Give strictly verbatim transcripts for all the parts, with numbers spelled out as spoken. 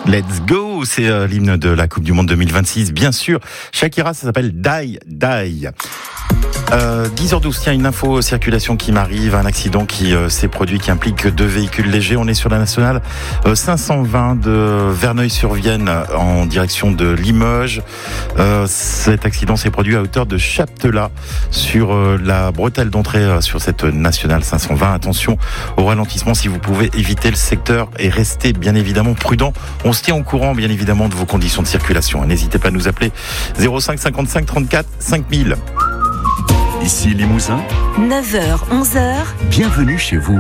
Let's go, c'est euh, l'hymne de la Coupe du Monde deux mille vingt-six, bien sûr. Shakira, ça s'appelle Die, Die. Euh, dix heures douze, tiens, une info circulation qui m'arrive, un accident qui euh, s'est produit qui implique deux véhicules légers. On est sur la nationale euh, cinq cent vingt de Verneuil-sur-Vienne en direction de Limoges. Euh, cet accident s'est produit à hauteur de Chaptelat sur euh, la bretelle d'entrée euh, sur cette nationale cinq cent vingt. Attention au ralentissement si vous pouvez éviter le secteur et restez bien évidemment prudent. On se tient au courant bien évidemment de vos conditions de circulation. N'hésitez pas à nous appeler zéro cinq cinquante-cinq trente-quatre cinq mille. Ici Limousin, neuf heures, onze heures. Bienvenue chez vous.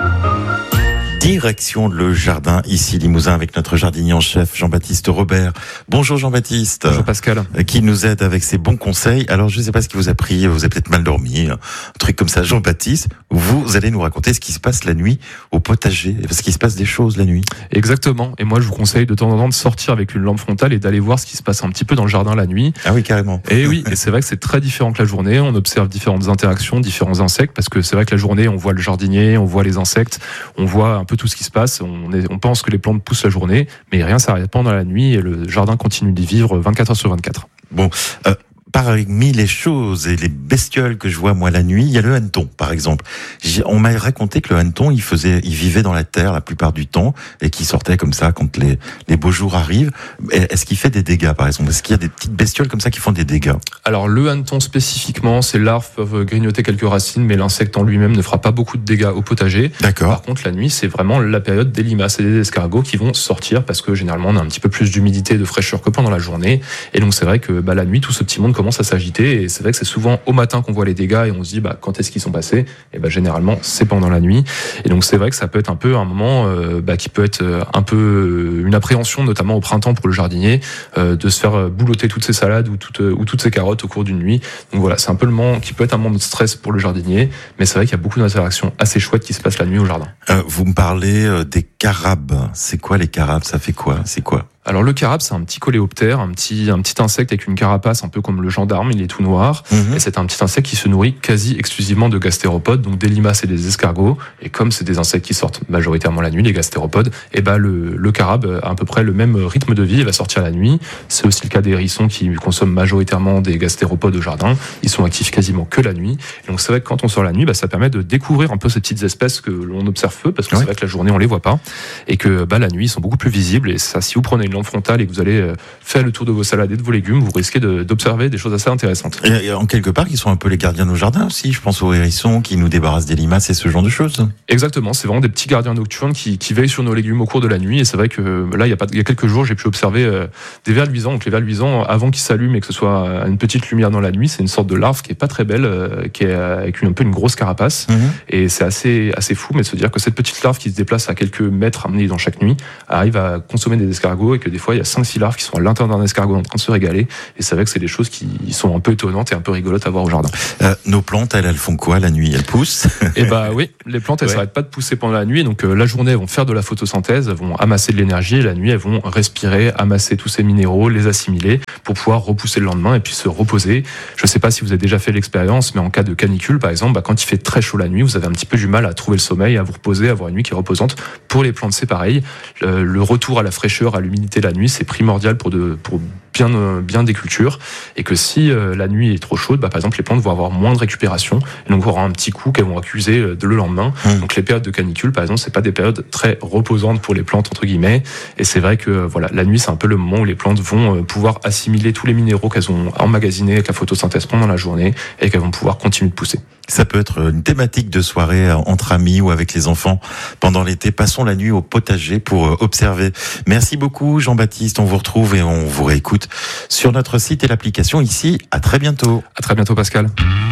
Direction le jardin, ici Limousin, avec notre jardinier en chef Jean-Baptiste Robert. Bonjour Jean-Baptiste. Bonjour Pascal. Qui nous aide avec ses bons conseils. Alors je ne sais pas ce qui vous a pris, vous avez peut-être mal dormi, un truc comme ça. Jean-Baptiste, vous allez nous raconter ce qui se passe la nuit au potager, parce qu'il se passe des choses la nuit. Exactement, et moi je vous conseille de temps en temps de sortir avec une lampe frontale et d'aller voir ce qui se passe un petit peu dans le jardin la nuit. Ah oui, carrément. Et oui, et c'est vrai que c'est très différent que la journée, on observe différentes interactions, différents insectes, parce que c'est vrai que la journée on voit le jardinier, on voit les insectes, on voit un peu tout ce qui se passe. On, est, on pense que les plantes poussent la journée, mais rien s'arrête pendant la nuit et le jardin continue d'y vivre vingt-quatre heures sur vingt-quatre. Bon, euh, parmi les choses et les bestioles que je vois moi la nuit, il y a le hanneton par exemple. J'ai, on m'a raconté que le hanneton, il faisait, il vivait dans la terre la plupart du temps et qu'il sortait comme ça quand les, les beaux jours arrivent. Est-ce qu'il fait des dégâts par exemple? Est-ce qu'il y a des petites bestioles comme ça qui font des dégâts? Alors le hanneton spécifiquement, ses larves peuvent grignoter quelques racines, mais l'insecte en lui-même ne fera pas beaucoup de dégâts au potager. D'accord. Par contre la nuit, c'est vraiment la période des limaces et des escargots qui vont sortir parce que généralement on a un petit peu plus d'humidité et de fraîcheur que pendant la journée. Et donc c'est vrai que bah, la nuit, tout ce petit monde commence à s'agiter. Et c'est vrai que c'est souvent au matin qu'on voit les dégâts et on se dit bah, quand est-ce qu'ils sont passés? Et bah, généralement c'est pendant la nuit. Et donc c'est vrai que ça peut être un peu un moment euh, bah, qui peut être un peu une appréhension, notamment au printemps pour le jardinier, euh, de se faire boulotter toutes ses salades ou toutes, ou toutes ses carottes au cours d'une nuit. Donc voilà, c'est un peu le moment qui peut être un moment de stress pour le jardinier, mais c'est vrai qu'il y a beaucoup d'interactions assez chouettes qui se passent la nuit au jardin. Euh, vous me parlez euh, des carabes. C'est quoi les carabes? Ça fait quoi? C'est quoi? Alors le carabe, c'est un petit coléoptère, un petit un petit insecte avec une carapace un peu comme le gendarme, il est tout noir. Mmh. Et c'est un petit insecte qui se nourrit quasi exclusivement de gastéropodes, donc des limaces et des escargots. Et comme c'est des insectes qui sortent majoritairement la nuit, les gastéropodes, et ben le le carabe a à peu près le même rythme de vie, il va sortir la nuit. C'est aussi le cas des hérissons qui consomment majoritairement des gastéropodes au jardin. Ils sont actifs quasiment que la nuit. Et donc c'est vrai que quand on sort la nuit, bah, ça permet de découvrir un peu ces petites espèces que l'on observe peu, parce que ouais. c'est vrai que la journée on les voit pas, et que bah la nuit ils sont beaucoup plus visibles. Et ça, si vous prenez une lampe frontale et que vous allez faire le tour de vos salades et de vos légumes, vous risquez de, d'observer des choses assez intéressantes. Et, et en quelque part, ils sont un peu les gardiens de nos jardins aussi. Je pense aux hérissons qui nous débarrassent des limaces et ce genre de choses. Exactement, c'est vraiment des petits gardiens nocturnes qui, qui veillent sur nos légumes au cours de la nuit. Et c'est vrai que là, il y a, pas, il y a quelques jours, j'ai pu observer euh, des vers luisants. Donc les vers luisants, avant qu'ils s'allument et que ce soit une petite lumière dans la nuit, c'est une sorte de larve qui est pas très belle, euh, qui est avec une, un peu une grosse carapace. Mmh. Et c'est assez, assez fou, mais de se dire que cette petite larve qui se déplace à quelques mètres amenée dans chaque nuit arrive à consommer des escargots et que des fois, il y a cinq six larves qui sont à l'intérieur d'un escargot en train de se régaler. Et c'est vrai que c'est des choses qui sont un peu étonnantes et un peu rigolotes à voir au jardin. Euh, nos plantes, elles, elles font quoi la nuit? Elles poussent? Et bah oui, les plantes, elles ouais. s'arrêtent pas de pousser pendant la nuit. Donc euh, la journée, elles vont faire de la photosynthèse, elles vont amasser de l'énergie. Et la nuit, elles vont respirer, amasser tous ces minéraux, les assimiler pour pouvoir repousser le lendemain et puis se reposer. Je sais pas si vous avez déjà fait l'expérience, mais en cas de canicule, par exemple, bah, quand il fait très chaud la nuit, vous avez un petit peu du mal à trouver le sommeil, à vous reposer, à avoir une nuit qui est reposante. Pour les plantes, c'est pareil. Le, le retour à la fraîcheur, à l'humidité la nuit, c'est primordial pour de pour bien bien des cultures, et que si euh, la nuit est trop chaude, bah, par exemple les plantes vont avoir moins de récupération et donc auront un petit coup qu'elles vont accuser euh, de le lendemain. Mmh. Donc les périodes de canicule par exemple, c'est pas des périodes très reposantes pour les plantes entre guillemets, et c'est vrai que euh, voilà, la nuit c'est un peu le moment où les plantes vont euh, pouvoir assimiler tous les minéraux qu'elles ont emmagasinés avec la photosynthèse pendant la journée et qu'elles vont pouvoir continuer de pousser. Ça peut être une thématique de soirée entre amis ou avec les enfants pendant l'été. Passons la nuit au potager pour observer. Merci beaucoup Jean-Baptiste, on vous retrouve et on vous réécoute sur notre site et l'application ici. À très bientôt. À très bientôt Pascal.